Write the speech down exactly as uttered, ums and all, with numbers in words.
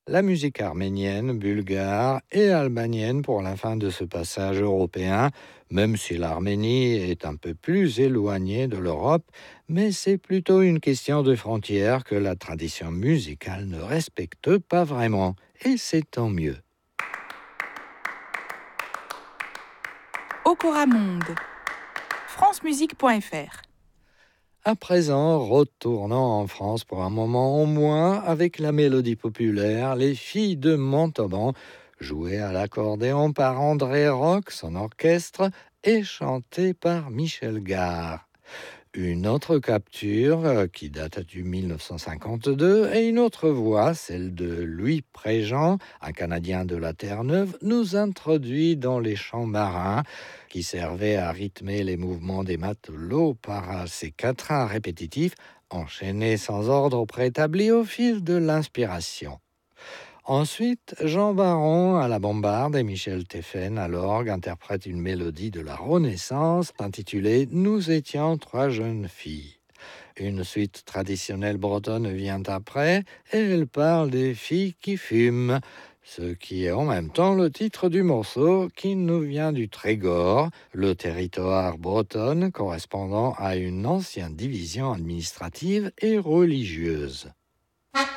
La musique arménienne, bulgare et albanienne pour la fin de ce passage européen, même si l'Arménie est un peu plus éloignée de l'Europe, mais c'est plutôt une question de frontières que la tradition musicale ne respecte pas vraiment, et c'est tant mieux. Okora Monde, francemusique point f r. À présent, retournons en France pour un moment au moins avec la mélodie populaire Les Filles de Montauban, jouée à l'accordéon par André Roch, son orchestre, et chantée par Michel Gare. Une autre capture euh, qui date du mille neuf cent cinquante-deux et une autre voix, celle de Louis Préjean, un Canadien de la Terre-Neuve, nous introduit dans les chants marins qui servaient à rythmer les mouvements des matelots par ces quatrains répétitifs enchaînés sans ordre préétabli au fil de l'inspiration. Ensuite, Jean Baron à la bombarde et Michel Teffen à l'orgue interprètent une mélodie de la Renaissance intitulée « Nous étions trois jeunes filles ». Une suite traditionnelle bretonne vient après et elle parle des filles qui fument, ce qui est en même temps le titre du morceau qui nous vient du Trégor, le territoire breton correspondant à une ancienne division administrative et religieuse.